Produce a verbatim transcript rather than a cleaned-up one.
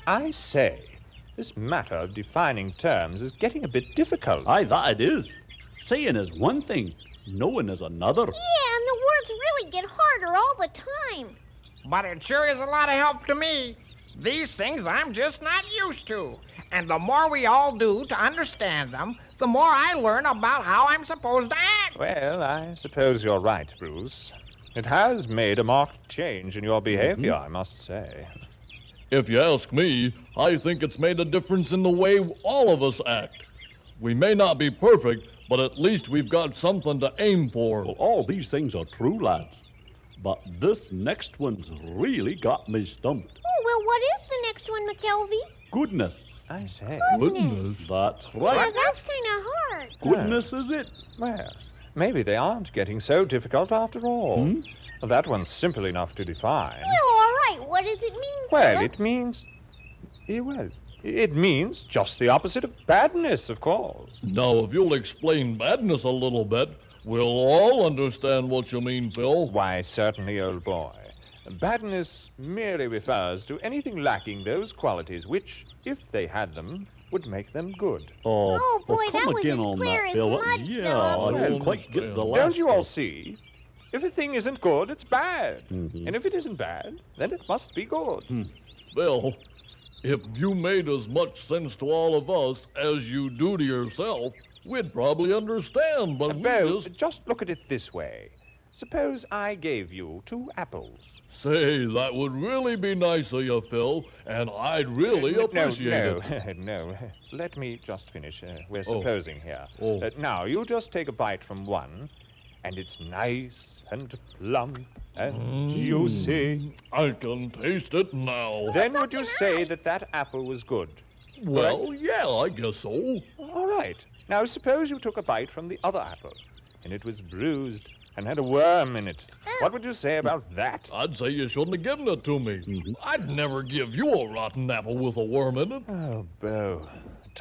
I say, this matter of defining terms is getting a bit difficult. Aye, that it is. Saying is one thing, knowing is another. Yeah, and the words really get harder all the time. But it sure is a lot of help to me. These things I'm just not used to. And the more we all do to understand them, the more I learn about how I'm supposed to act. Well, I suppose you're right, Bruce. It has made a marked change in your behavior, mm-hmm. I must say. If you ask me, I think it's made a difference in the way all of us act. We may not be perfect, but at least we've got something to aim for. Well, all these things are true, lads. But this next one's really got me stumped. Oh, well, what is the next one, McKelvey? Goodness. I say. Goodness. That's right. Well, that's kind of hard. Goodness is it. Well, maybe they aren't getting so difficult after all. Hmm? That one's simple enough to define. Well, all right. What does it mean, Well, Philip? it means... eh, Well, it means just the opposite of badness, of course. Now, if you'll explain badness a little bit, we'll all understand what you mean, Phil. Why, certainly, old boy. Badness merely refers to anything lacking those qualities which, if they had them, would make them good. Oh, Oh, boy, well, come that was again as on clear that, as Philip. mud, Yeah, Philip. I didn't quite get the last Don't you all bit. see? If a thing isn't good, it's bad. Mhm. And if it isn't bad, then it must be good. Hmm. Phil, if you made as much sense to all of us as you do to yourself, we'd probably understand, but Uh, we Bo, just... just look at it this way. Suppose I gave you two apples. Say, that would really be nice of you, Phil, and I'd really Uh, appreciate no, it. No, no. Let me just finish. Uh, we're Oh. supposing here. Oh. Uh, now, you just take a bite from one, and it's nice and plump and juicy. I can taste it now. Then would you say that that apple was good? Well, yeah, I guess so. All right. Now, suppose you took a bite from the other apple, and it was bruised and had a worm in it. What would you say about that? I'd say you shouldn't have given it to me. I'd never give you a rotten apple with a worm in it. Oh, Bo,